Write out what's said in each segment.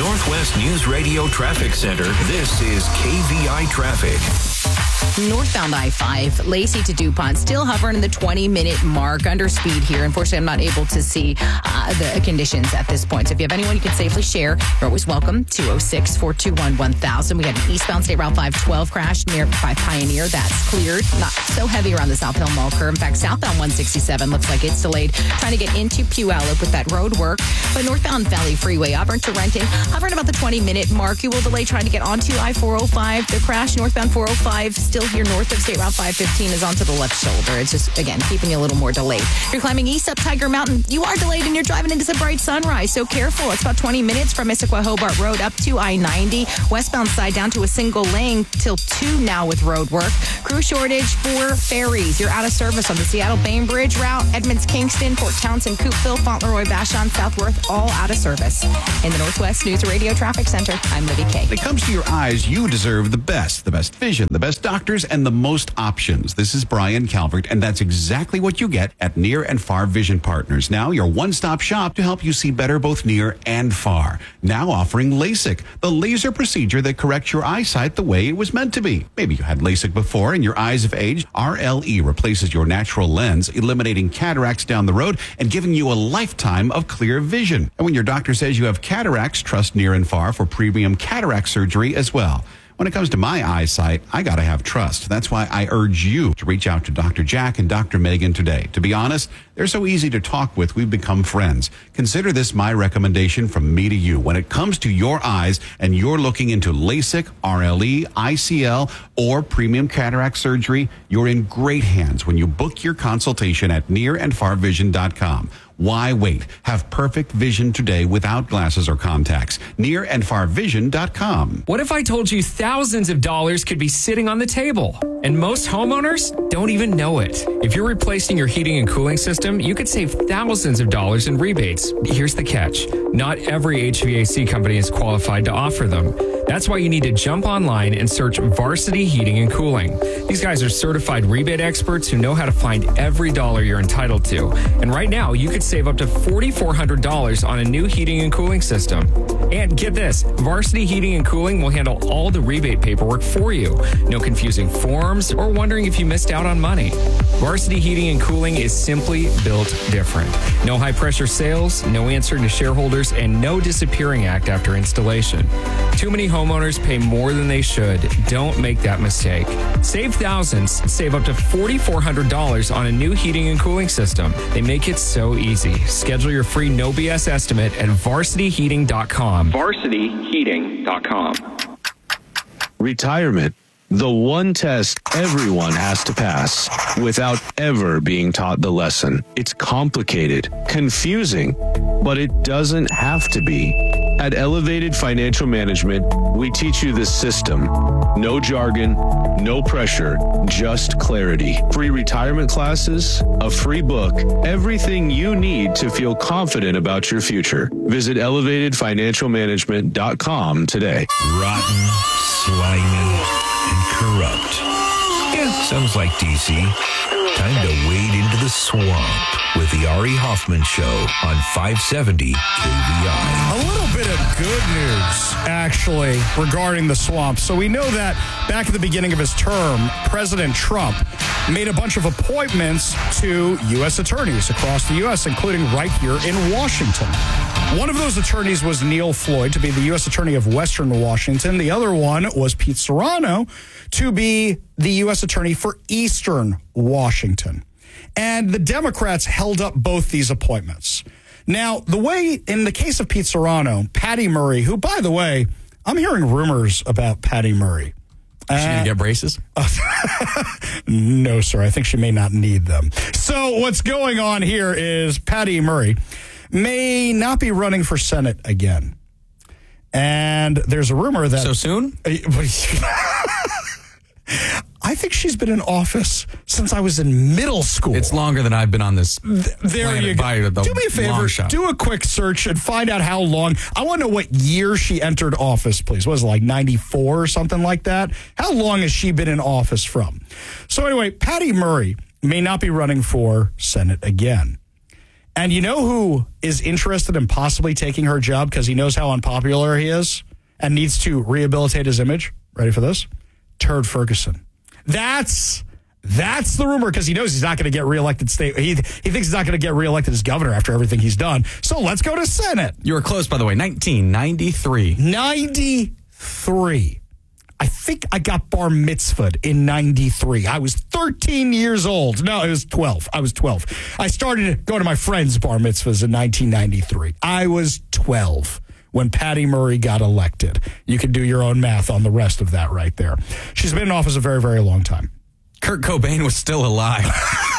Northwest News Radio Traffic Center, this is KVI Traffic. Northbound I-5, Lacey to DuPont, still hovering in the 20-minute mark, under speed here. Unfortunately, I'm not able to see the conditions at this point. So if you have anyone you can safely share, you're always welcome. 206-421-1000. We had an eastbound State Route 512 crash near by Pioneer. That's cleared. Not so heavy around the South Hill Mall curve. In fact, southbound 167 looks like it's delayed. Trying to get into Puyallup with that road work. But northbound Valley Freeway, Auburn to Renton, hovering about the 20-minute mark. You will delay trying to get onto I-405. The crash northbound 405 still here north of State Route 515 is onto the left shoulder. It's just, again, keeping you a little more delayed. You're climbing east up Tiger Mountain. You are delayed and you're driving into some bright sunrise, so careful. It's about 20 minutes from Issaquah Hobart Road up to I-90. Westbound side down to a single lane till 2 now with road work. Crew shortage for ferries. You're out of service on the Seattle Bainbridge route. Edmonds, Kingston, Port Townsend, Coopville, Fauntleroy, Vashon, Southworth, all out of service. In the Northwest News Radio Traffic Center, I'm Libby Kay. When it comes to your eyes, you deserve the best vision, the best doctors, and the most options. This is Brian Calvert, and that's exactly what you get at Near and Far Vision Partners. Now, your one-stop shop to help you see better both near and far. Now offering LASIK, the laser procedure that corrects your eyesight the way it was meant to be. Maybe you had LASIK before and your eyes have aged. RLE replaces your natural lens, eliminating cataracts down the road and giving you a lifetime of clear vision. And when your doctor says you have cataracts, trust Near and Far for premium cataract surgery as well. When it comes to my eyesight, I got to have trust. That's why I urge you to reach out to Dr. Jack and Dr. Megan today. To be honest, they're so easy to talk with. We've become friends. Consider this my recommendation from me to you. When it comes to your eyes and you're looking into LASIK, RLE, ICL, or premium cataract surgery, you're in great hands when you book your consultation at nearandfarvision.com. Why wait? Have perfect vision today without glasses or contacts. Nearandfarvision.com. What if I told you thousands of dollars could be sitting on the table? And most homeowners don't even know it. If you're replacing your heating and cooling system, you could save thousands of dollars in rebates. Here's the catch. Not every HVAC company is qualified to offer them. That's why you need to jump online and search Varsity Heating and Cooling. These guys are certified rebate experts who know how to find every dollar you're entitled to. And right now, you could save up to $4,400 on a new heating and cooling system. And get this, Varsity Heating and Cooling will handle all the rebate paperwork for you. No confusing forms or wondering if you missed out on money. Varsity Heating and Cooling is simply built different. No high-pressure sales, no answer to shareholders, and no disappearing act after installation. Too many homeowners pay more than they should. Don't make that mistake. Save thousands. Save up to $4,400 on a new heating and cooling system. They make it so easy. Schedule your free no BS estimate at varsityheating.com. varsityheating.com. Retirement. The one test everyone has to pass without ever being taught the lesson. It's complicated, confusing, but it doesn't have to be. At Elevated Financial Management, we teach you the system. No jargon, no pressure, just clarity. Free retirement classes, a free book, everything you need to feel confident about your future. Visit elevatedfinancialmanagement.com today. Rotten, slimy, and corrupt. Yeah, sounds like DC. Time to wade into the swamp with the Ari Hoffman Show on 570 KVI. A little bit of good news, actually, regarding the swamp. So we know that back at the beginning of his term, President Trump made a bunch of appointments to U.S. attorneys across the U.S., including right here in Washington. One of those attorneys was Neil Floyd to be the U.S. Attorney of Western Washington. The other one was Pete Serrano to be the U.S. Attorney for Eastern Washington. And the Democrats held up both these appointments. Now, the way, in the case of Pete Serrano, Patty Murray, who, by the way, I'm hearing rumors about Patty Murray. She didn't get braces? No, sir. I think she may not need them. So what's going on here is Patty Murray may not be running for Senate again. And there's a rumor that... So soon? I think she's been in office since I was in middle school. It's longer than I've been on this there you go. Do me a favor, do a quick search and find out how long. I want to know what year she entered office, please. Was it like 94 or something like that? How long has she been in office from? So anyway, Patty Murray may not be running for Senate again. And you know who is interested in possibly taking her job because he knows how unpopular he is and needs to rehabilitate his image? Ready for this? Turd Ferguson. That's the rumor because he knows he's not going to get reelected. He thinks he's not going to get reelected as governor after everything he's done. So let's go to Senate. You were close, by the way. 1993. 93. I think I got bar mitzvahed in 93. I was 13 years old. No, it was 12. I was 12. I started going to my friends' bar mitzvahs in 1993. I was 12 when Patty Murray got elected. You can do your own math on the rest of that right there. She's been in office a very, very long time. Kurt Cobain was still alive.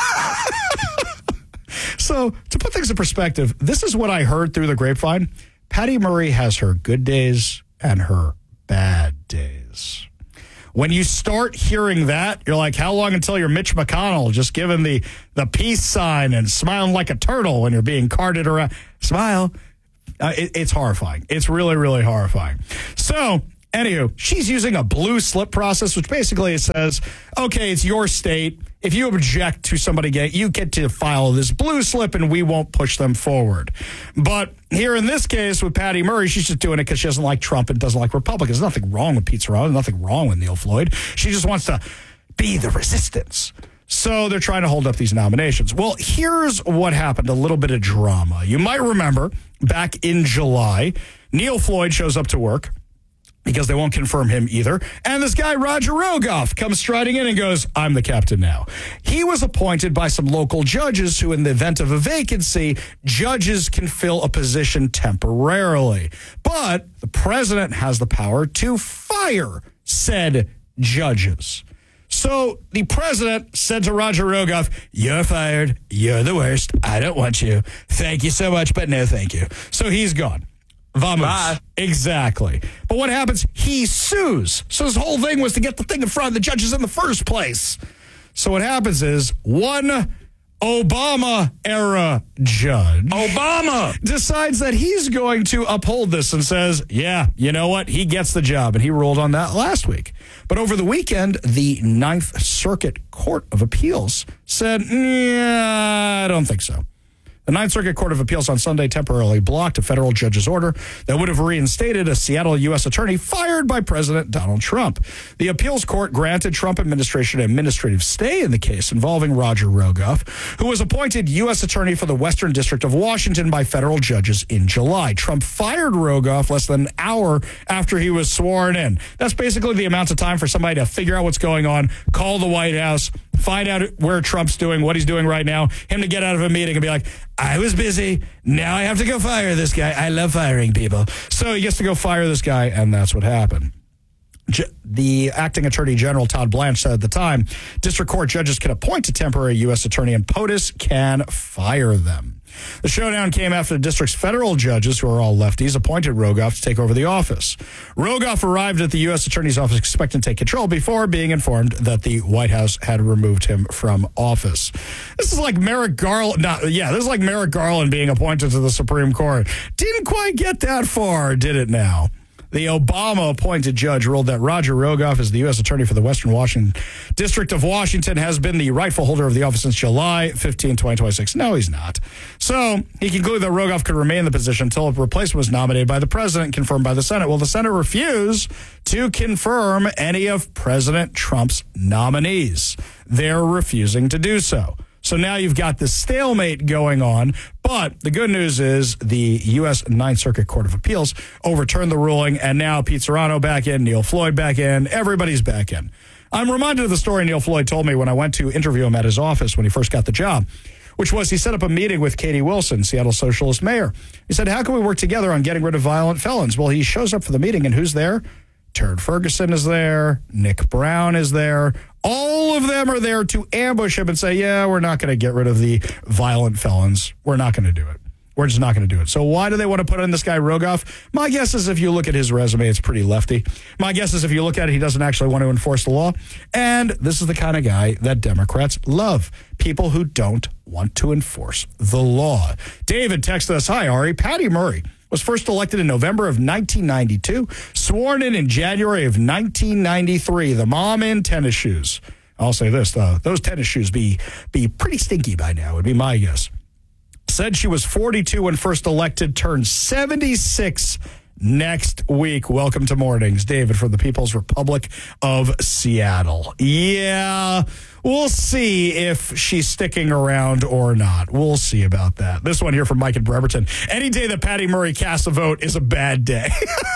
So, to put things in perspective, this is what I heard through the grapevine. Patty Murray has her good days and her bad days. When you start hearing that, you're like, how long until you're Mitch McConnell just giving the peace sign and smiling like a turtle when you're being carted around? Smile. It's horrifying. It's really, really horrifying. So, anywho, she's using a blue slip process, which basically says, okay, it's your state. If you object to somebody you get to file this blue slip and we won't push them forward. But here in this case with Patty Murray, she's just doing it because she doesn't like Trump and doesn't like Republicans. There's nothing wrong with Pete Serrano. Nothing wrong with Neil Floyd. She just wants to be the resistance. So they're trying to hold up these nominations. Well, here's what happened. A little bit of drama. You might remember back in July, Neil Floyd shows up to work because they won't confirm him either. And this guy, Roger Rogoff, comes striding in and goes, I'm the captain now. He was appointed by some local judges who, in the event of a vacancy, judges can fill a position temporarily. But the president has the power to fire said judges. So the president said to Roger Rogoff, you're fired. You're the worst. I don't want you. Thank you so much, but no thank you. So he's gone. Vamos. Bye. Exactly. But what happens? He sues. So his whole thing was to get the thing in front of the judges in the first place. So what happens is one Obama-era judge decides that he's going to uphold this and says, yeah, you know what? He gets the job. And he ruled on that last week. But over the weekend, the Ninth Circuit Court of Appeals said, yeah, I don't think so. The Ninth Circuit Court of Appeals on Sunday temporarily blocked a federal judge's order that would have reinstated a Seattle U.S. attorney fired by President Donald Trump. The appeals court granted Trump administration an administrative stay in the case involving Roger Rogoff, who was appointed U.S. attorney for the Western District of Washington by federal judges in July. Trump fired Rogoff less than an hour after he was sworn in. That's basically the amount of time for somebody to figure out what's going on, call the White House, find out where Trump's doing, what he's doing right now, him to get out of a meeting and be like, I was busy. Now I have to go fire this guy. I love firing people. So he gets to go fire this guy, and that's what happened. The acting attorney general, Todd Blanche, said at the time, district court judges can appoint a temporary U.S. attorney, and POTUS can fire them. The showdown came after the district's federal judges, who are all lefties, appointed Rogoff to take over the office. Rogoff arrived at the U.S. Attorney's office expecting to take control before being informed that the White House had removed him from office. This is like Merrick Garland. This is like Merrick Garland being appointed to the Supreme Court. Didn't quite get that far, did it now? The Obama-appointed judge ruled that Roger Rogoff, as the U.S. Attorney for the Western Washington District of Washington, has been the rightful holder of the office since July 15, 2026. No, he's not. So he concluded that Rogoff could remain in the position until a replacement was nominated by the president and confirmed by the Senate. Well, the Senate refused to confirm any of President Trump's nominees. They're refusing to do so. So now you've got this stalemate going on, but the good news is the U.S. Ninth Circuit Court of Appeals overturned the ruling, and now Pete Serrano back in, Neil Floyd back in, everybody's back in. I'm reminded of the story Neil Floyd told me when I went to interview him at his office when he first got the job, which was he set up a meeting with Katie Wilson, Seattle socialist mayor. He said, how can we work together on getting rid of violent felons? Well, he shows up for the meeting, and who's there? Turd Ferguson is there. Nick Brown is there. All of them are there to ambush him and say, yeah, we're not going to get rid of the violent felons. We're not going to do it. We're just not going to do it. So why do they want to put in this guy Rogoff? My guess is if you look at his resume, it's pretty lefty. My guess is if you look at it, he doesn't actually want to enforce the law. And this is the kind of guy that Democrats love. People who don't want to enforce the law. David texted us, hi, Ari. Patty Murray was first elected in November of 1992, sworn in January of 1993. The mom in tennis shoes. I'll say this, those tennis shoes be pretty stinky by now, would be my guess. said she was 42 when first elected, turned 76 next week. Welcome to Mornings, David, from the People's Republic of Seattle. Yeah, we'll see if she's sticking around or not. We'll see about that. This one here from Mike in Bremerton. Any day that Patty Murray casts a vote is a bad day.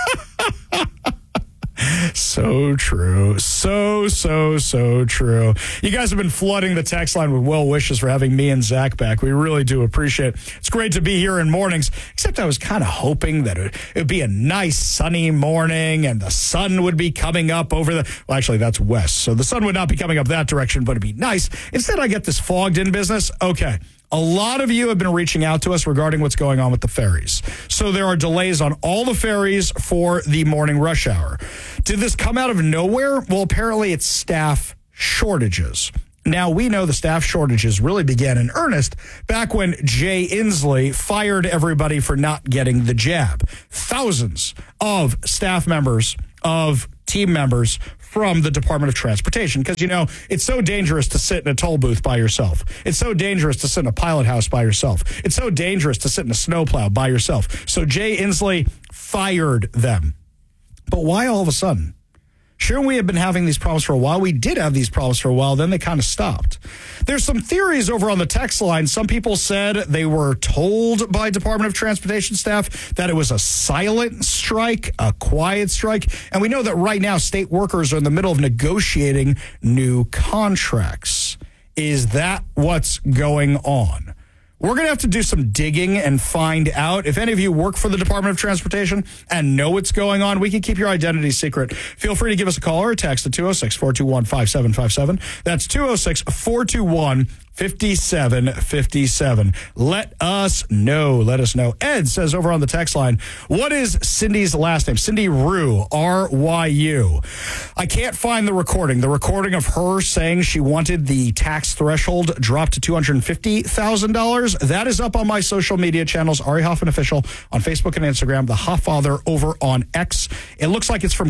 So true. So true. You guys have been flooding the text line with well wishes for having me and Zach back. We really do appreciate it. It's great to be here in mornings, except I was kind of hoping that it would be a nice sunny morning and the sun would be coming up over well, actually, that's west. So the sun would not be coming up that direction, but it'd be nice. Instead, I get this fogged in business. Okay. A lot of you have been reaching out to us regarding what's going on with the ferries. So there are delays on all the ferries for the morning rush hour. Did this come out of nowhere? Well, apparently it's staff shortages. Now, we know the staff shortages really began in earnest back when Jay Inslee fired everybody for not getting the jab. Thousands of staff members, of team members from the Department of Transportation, because, you know, it's so dangerous to sit in a toll booth by yourself. It's so dangerous to sit in a pilot house by yourself. It's so dangerous to sit in a snowplow by yourself. So Jay Inslee fired them. But why all of a sudden? Sure, we have been having these problems for a while. We did have these problems for a while. Then they kind of stopped. There's some theories over on the text line. Some people said they were told by Department of Transportation staff that it was a silent strike, a quiet strike. And we know that right now state workers are in the middle of negotiating new contracts. Is that what's going on? We're going to have to do some digging and find out. If any of you work for the Department of Transportation and know what's going on, we can keep your identity secret. Feel free to give us a call or a text at 206-421-5757. That's 206-421-5757. Let us know. Ed says over on the text line, what is Cindy's last name? Cindy Ryu, R-Y-U. I can't find the recording of her saying she wanted the tax threshold dropped to $250,000. That is up on my social media channels, Ari Hoffman Official on Facebook and Instagram, the Hofffather over on X. It looks like it's from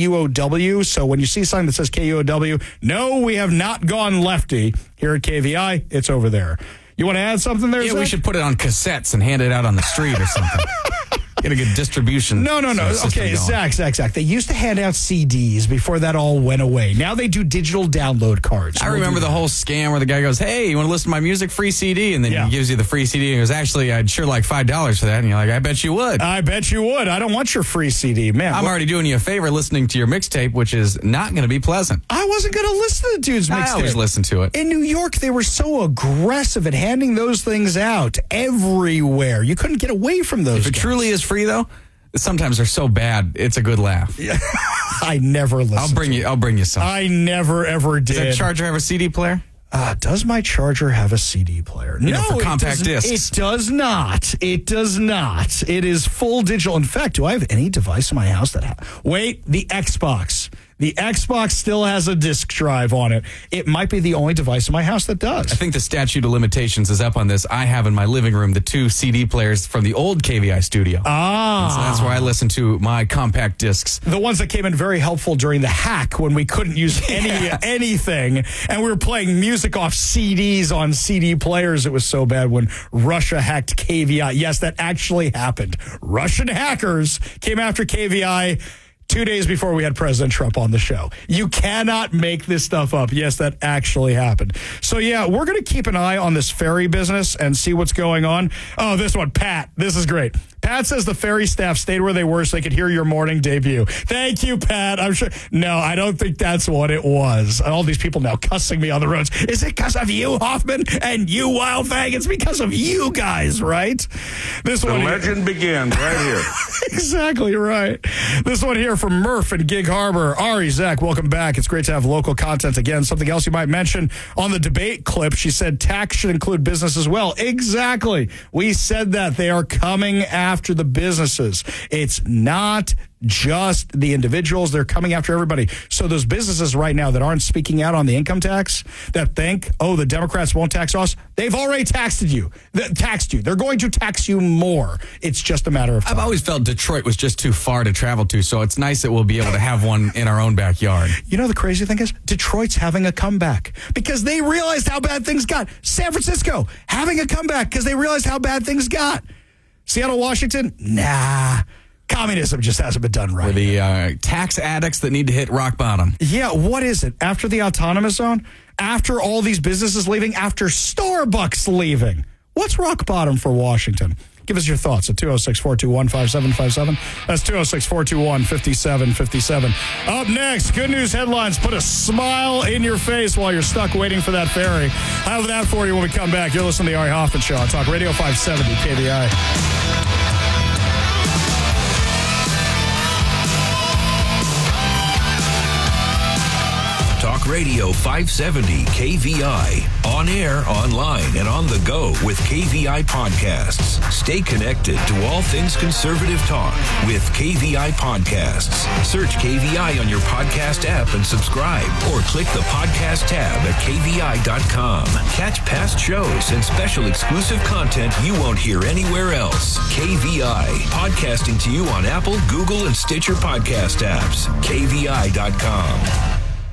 KUOW, so when you see something that says KUOW, no, we have not gone lefty here at KVI. It's over there. You want to add something there, Yeah, Zach? we should put it on cassettes and hand it out on the street or something. Get a good distribution. No. Okay, Zach. They used to hand out CDs before that all went away. Now they do digital download cards. I remember the whole scam where the guy goes, hey, you want to listen to my music? Free CD. And then he gives you the free CD and goes, actually, I'd sure like $5 for that. And you're like, I bet you would. I bet you would. I don't want your free CD, man. I'm already doing you a favor listening to your mixtape, which is not going to be pleasant. I wasn't going to listen to the dude's mixtape. I always listen to it. In New York, they were so aggressive at handing those things out everywhere. You couldn't get away from those. If it truly is free, though, sometimes they're so bad, it's a good laugh. I never listened. I'll bring you some. I never, ever did. Does that charger have a CD player? Does my charger have a CD player? No, for compact discs. It does not. It does not. It is full digital. In fact, do I have any device in my house that wait, the Xbox. The Xbox still has a disc drive on it. It might be the only device in my house that does. I think the statute of limitations is up on this. I have in my living room the 2 CD players from the old KVI studio. So that's where I listen to my compact discs. The ones that came in very helpful during the hack when we couldn't use anything. And we were playing music off CDs on CD players. It was so bad when Russia hacked KVI. Yes, that actually happened. Russian hackers came after KVI 2 days before we had President Trump on the show. You cannot make this stuff up. Yes, that actually happened. So, yeah, we're going to keep an eye on this ferry business and see what's going on. Oh, this one, Pat. This is great. Pat says the ferry staff stayed where they were so they could hear your morning debut. Thank you, Pat. I'm sure. No, I don't think that's what it was. All these people now cussing me on the roads. Is it because of you, Hoffman, and you, Wildfang? It's because of you guys, right? This one. The legend begins right here. Exactly right. This one here from Murph in Gig Harbor. Ari, Zach, welcome back. It's great to have local content again. Something else you might mention on the debate clip. She said tax should include business as well. Exactly. We said that. They are coming after the businesses. It's not just the individuals. They're coming after everybody. So those businesses right now that aren't speaking out on the income tax, that think, oh, the Democrats won't tax us, they've already taxed you. They're going to tax you more. It's just a matter of time. I've always felt Detroit was just too far to travel to, so it's nice that we'll be able to have one in our own backyard. You know, the crazy thing is, Detroit's having a comeback because they realized how bad things got. San Francisco having a comeback because they realized how bad things got. Seattle, Washington, nah. Communism just hasn't been done right. For the tax addicts that need to hit rock bottom. Yeah, what is it? After the autonomous zone? After all these businesses leaving? After Starbucks leaving? What's rock bottom for Washington? Give us your thoughts at 206-421-5757. That's 206-421-5757. Up next, good news headlines. Put a smile in your face while you're stuck waiting for that ferry. I'll have that for you when we come back. You're listening to the Ari Hoffman Show on Talk Radio 570 KVI. Talk Radio 570 KVI. On air, online, and on the go with KVI Podcasts. Stay connected to all things conservative talk with KVI Podcasts. Search KVI on your podcast app and subscribe, or click the podcast tab at KVI.com. Catch past shows and special exclusive content you won't hear anywhere else. KVI. Podcasting to you on Apple, Google, and Stitcher podcast apps. KVI.com.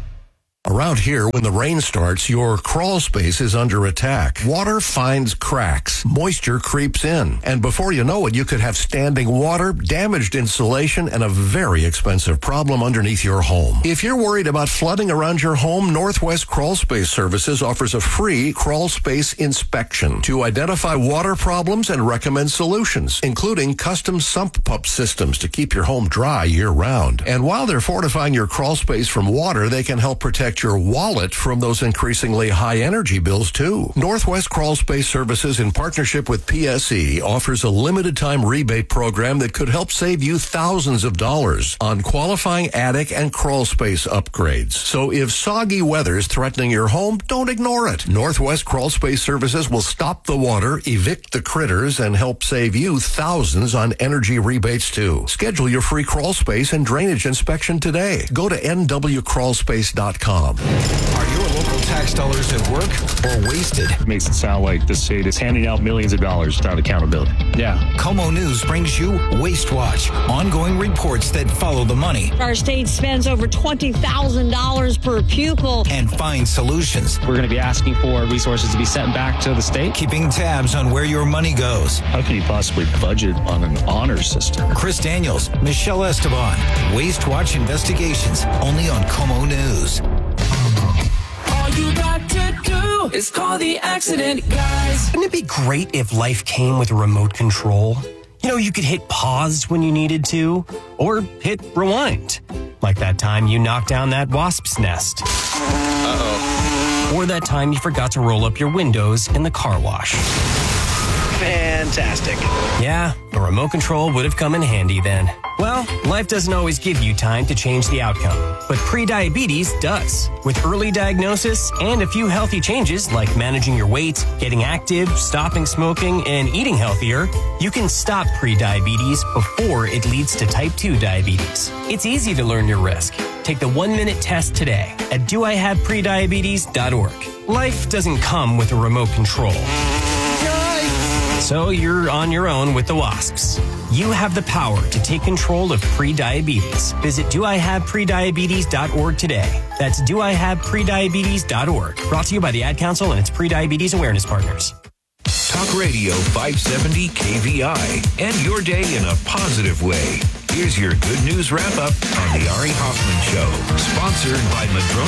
Around here, when the rain starts, your crawl space is under attack. Water finds cracks. Moisture creeps in. And before you know it, you could have standing water, damaged insulation, and a very expensive problem underneath your home. If you're worried about flooding around your home, Northwest Crawl Space Services offers a free crawl space inspection to identify water problems and recommend solutions, including custom sump pump systems to keep your home dry year-round. And while they're fortifying your crawl space from water, they can help protect your wallet from those increasingly high energy bills too. Northwest Crawl Space Services, in partnership with PSE, offers a limited time rebate program that could help save you thousands of dollars on qualifying attic and crawl space upgrades. So if soggy weather is threatening your home, don't ignore it. Northwest Crawl Space Services will stop the water, evict the critters, and help save you thousands on energy rebates too. Schedule your free crawl space and drainage inspection today. Go to nwcrawlspace.com. Are your local tax dollars at work or wasted? Makes it sound like the state is handing out millions of dollars without accountability. Yeah. Como News brings you Waste Watch, ongoing reports that follow the money. Our state spends over $20,000 per pupil. And find solutions. We're going to be asking for resources to be sent back to the state. Keeping tabs on where your money goes. How can you possibly budget on an honor system? Chris Daniels, Michelle Esteban, Waste Watch Investigations, only on Como News. All you got to do is call the accident guys. Wouldn't it be great if life came with a remote control? You know, you could hit pause when you needed to, or hit rewind. Like that time you knocked down that wasp's nest. Uh-oh. Or that time you forgot to roll up your windows in the car wash. Fantastic. Yeah, a remote control would have come in handy then. Well, life doesn't always give you time to change the outcome, but prediabetes does. With early diagnosis and a few healthy changes like managing your weight, getting active, stopping smoking, and eating healthier, you can stop prediabetes before it leads to type 2 diabetes. It's easy to learn your risk. Take the 1-minute test today at doihaveprediabetes.org. Life doesn't come with a remote control. So you're on your own with the wasps. You have the power to take control of prediabetes. Visit doihaveprediabetes.org today. That's doihaveprediabetes.org. Brought to you by the Ad Council and its Prediabetes Awareness Partners. Talk Radio 570 KVI. End your day in a positive way. Here's your good news wrap-up on the Ari Hoffman Show. Sponsored by Madrona